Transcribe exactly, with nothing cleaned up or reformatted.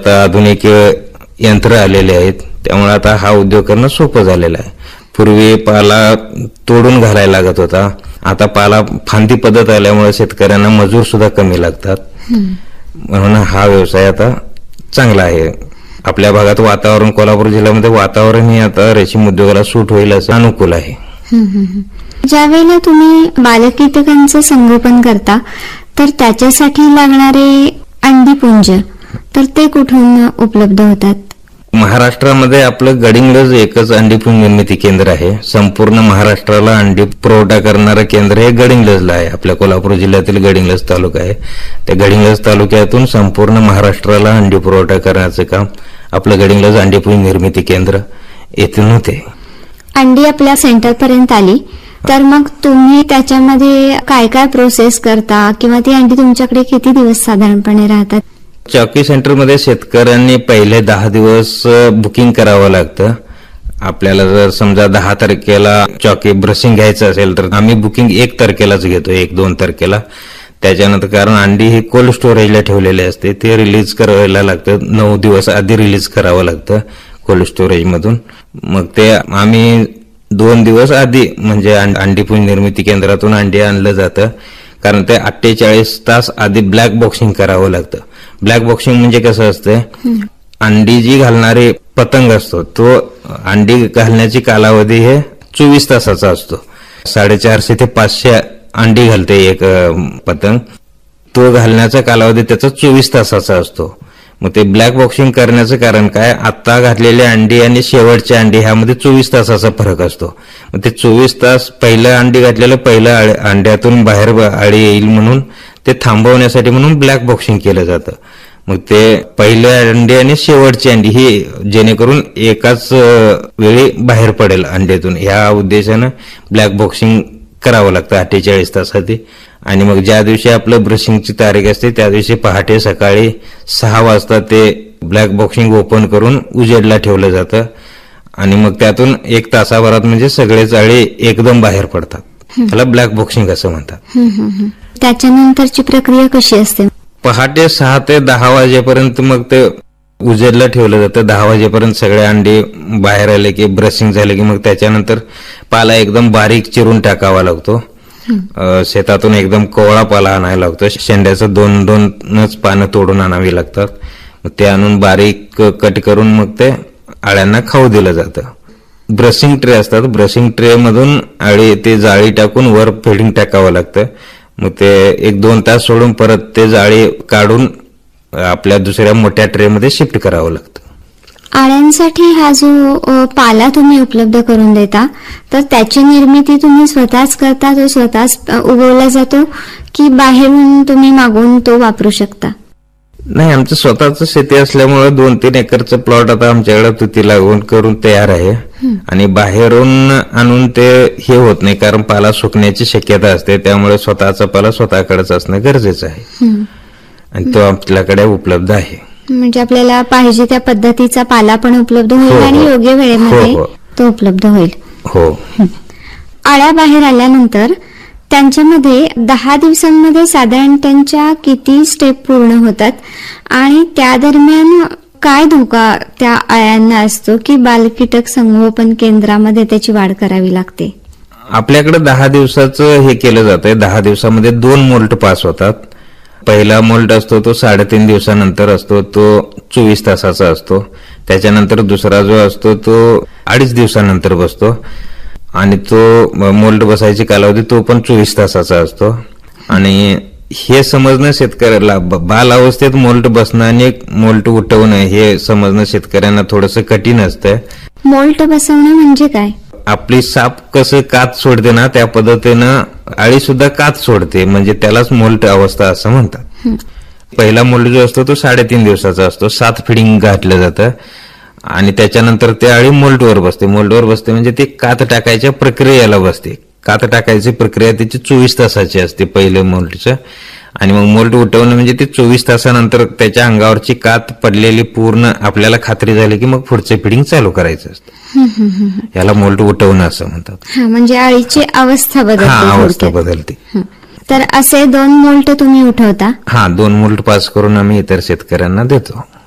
आता आधुनिक यंत्र आलेले आहेत, त्यामुळे आता हा उद्योग करणं सोपं झालेलं आहे. पूर्वी पाला तोडून घालायला लागत होता, आता पाला फांदी पद्धत आल्यामुळे शेतकऱ्यांना मजूर सुद्धा कमी लागतात. म्हणून हा व्यवसाय आता चांगला आहे. आपल्या भागात वातावरण, कोल्हापूर जिल्ह्यामध्ये वातावरण हे आता रेशीम उद्योगाला सूट होईल असं अनुकूल आहे. ज्या वेळेला तुम्ही बालकीटकांचं संगोपन करता तर त्याच्यासाठी लागणारे अंडीपुंज तर ते कुठून उपलब्ध होतात? महाराष्ट्रामध्ये आपलं गडिंग्लज एकच अंडीपुंज निर्मिती केंद्र आहे. संपूर्ण महाराष्ट्राला अंडी पुरवठा करणारं केंद्र हे गडिंग्लजला आहे. आपल्या कोल्हापूर जिल्ह्यातील गडिंग्लज तालुका आहे. त्या गडिंग्लज तालुक्यातून संपूर्ण महाराष्ट्राला अंडी पुरवठा करण्याचं काम आपलं गडिंग्लज अंडीपुंज निर्मिती केंद्र येथून होते. अंडी आपल्या सेंटर पर्यंत आली तर मग तुम्ही त्याच्यामध्ये काय काय प्रोसेस करता किंवा ती अंडी तुमच्याकडे किती दिवस साधारणपणे राहतात? चॉकी सेंटरमध्ये शेतकऱ्यांनी पहिले दहा दिवस बुकिंग करावं लागतं. आपल्याला जर समजा दहा तारखेला चॉकी ब्रशिंग घ्यायचं असेल तर आम्ही बुकिंग एक तारखेलाच घेतो, एक दोन तारखेला. त्याच्यानंतर कारण अंडी ही कोल्ड स्टोरेजला ठेवलेली असते, ते रिलीज करायला लागतं. नऊ दिवस आधी रिलीज करावं लागतं कोल्ड स्टोरेज मधून. मग ते आम्ही दोन दिवस आधी म्हणजे अंडीपुंज निर्मिती केंद्रातून अंडी आणलं जातं, कारण ते अठ्ठेचाळीस तास आधी ब्लॅक बॉक्सिंग करावं लागतं. ब्लॅक बॉक्सिंग म्हणजे कसं असतं, अंडी जी घालणारे पतंग असतो तो अंडी घालण्याची कालावधी हे चोवीस तासाचा असतो. साडेचारशे ते पाचशे अंडी घालते एक पतंग, तो घालण्याचा कालावधी त्याचा चोवीस तासाचा असतो. मग ते ब्लॅक बॉक्सिंग करण्याचं कारण काय, आता घातलेली अंडी आणि शेवटची अंडी ह्यामध्ये चोवीस तासाचा फरक असतो. मग ते चोवीस तास पहिलं अंडी घातलेलं पहिलं अंड्यातून बाहेर अळी येईल म्हणून ते थांबवण्यासाठी म्हणून ब्लॅक बॉक्सिंग केलं जातं. मग ते पहिले अंडी आणि शेवटची अंडी ही जेणेकरून एकाच वेळी बाहेर पडेल अंड्यातून, ह्या उद्देशानं ब्लॅक बॉक्सिंग करावं लागतं अठ्ठेचाळीस तास आधी. आणि मग ज्या दिवशी आपलं ब्रशिंगची तारीख असते त्या दिवशी पहाटे सकाळी सहा वाजता ते ब्लॅक बॉक्सिंग ओपन करून उजेडला ठेवलं जातं आणि मग त्यातून एक तासाभरात म्हणजे सगळे जाळी एकदम बाहेर पडतात. त्याला ब्लॅक बॉक्सिंग असं म्हणतात. त्याच्यानंतरची प्रक्रिया कशी असते? पहाटे सहा ते दहा वाजेपर्यंत मग ते उजेडला ठेवलं जातं. दहा वाजेपर्यंत सगळे अंडे बाहेर आले की ब्रशिंग झाले की मग त्याच्यानंतर पाला एकदम बारीक चिरून टाकावा लागतो. शेतातून एकदम कोवळा पाला आणायला लागतो. शेंड्याचं दोन दोनच पानं तोडून आणावी लागतात. मग ते आणून बारीक कट करून मग ते आळ्यांना खाऊ दिलं जातं. ब्रशिंग ट्रे असतात, ब्रशिंग ट्रे मधून आळी ते जाळी टाकून वर फेडिंग टाकावं लागतं. मग ते एक दोन तास सोडून परत ते जाळी काढून आपल्या दुसऱ्या मोठ्या ट्रे मध्ये शिफ्ट करावं लागतं. आळ्यांसाठी हा जो पाला तुम्ही उपलब्ध करून देता तर त्याची निर्मिती तुम्ही स्वतःच करता, तो स्वतःच उगवला जातो की बाहेरून तुम्ही मागून तो वापरू शकता? नाही, आमचं स्वतःच शेती असल्यामुळे दोन तीन एकरचं प्लॉट आता आमच्याकडे तुती लागवण करून तयार आहे. आणि बाहेरून आणून ते हे होत नाही, कारण पाला सुकण्याची शक्यता असते. त्यामुळे स्वतःचा पाला स्वतःकडेच असणं गरजेचं आहे आणि तो आपल्याकडे उपलब्ध आहे. म्हणजे आपल्याला पाहिजे त्या पद्धतीचा पाला पण उपलब्ध होईल आणि योग्य वेळेमध्ये तो उपलब्ध होईल. हो. आळ्या बाहेर आल्यानंतर त्यांच्यामध्ये दहा दिवसांमध्ये साधारण त्यांच्या किती स्टेप पूर्ण होतात आणि त्या दरम्यान काय धोका त्या आळ्यांना असतो की बालकीटक संगोपन केंद्रामध्ये त्याची वाढ करावी लागते? आपल्याकडे दहा दिवसाचं हे केलं जातंय. दहा दिवसामध्ये दोन मोल्ट पास होतात. पहिला मोल्ट असतो तो साडेतीन दिवसानंतर असतो, तो चोवीस तासाचा असतो. त्याच्यानंतर दुसरा जो असतो तो अडीच दिवसानंतर बसतो आणि तो मोल्ट बसायची कालावधी तो पण चोवीस तासाचा असतो. आणि हे समजणं शेतकऱ्याला, बाल अवस्थेत मोल्ट बसणं आणि मोल्ट उठवणं हे समजणं शेतकऱ्यांना थोडंसं कठीण असतं. मोल्ट बसवणं म्हणजे काय? आपली साप कसं कात सोडते ना त्या पद्धतीनं आळी सुद्धा कात सोडते, म्हणजे त्यालाच मोल्ट अवस्था असं म्हणतात. पहिला मोल्ट जो असतो तो साडेतीन दिवसाचा असतो. सात फिडिंग घातलं जातं आणि त्याच्यानंतर ते आळी मोल्टवर बसते. मोल्टवर बसते म्हणजे ती कात टाकायच्या प्रक्रियेला बसते. कात टाकायची प्रक्रिया त्याची चोवीस तासाची असते पहिल्या मोल्टचं. आणि मग मोल्ट उठवणं म्हणजे ते चोवीस तासानंतर त्याच्या अंगावरची कात पडलेली पूर्ण आपल्याला खात्री झाली की मग पुढचे फिडिंग चालू करायचं असतं. याला मोल्ट उठवणं असं म्हणतात. म्हणजे आळीची अवस्था बदलते. हा, अवस्था बदलते. तर असे दोन मोल्ट तुम्ही उठवता? हा, दोन मोल्ट पास करून आम्ही इतर शेतकऱ्यांना देतो.